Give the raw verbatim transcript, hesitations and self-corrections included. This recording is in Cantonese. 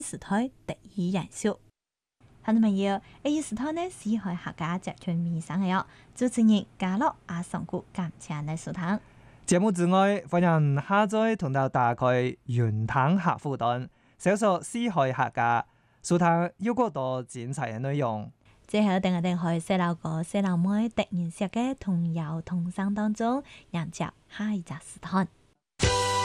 時代得以延續。好，朋友，呢時代呢是海客家集團面上嘅哦，主持人嘉樂阿上古感謝你收聽。 節目之外，歡迎下載同到打開雲談客戶端，搜索四海客家，收聽有更多精彩嘅內容。 最後，等我哋去細路哥、細路妹突然識嘅童謠童聲當中，迎接下一集時段。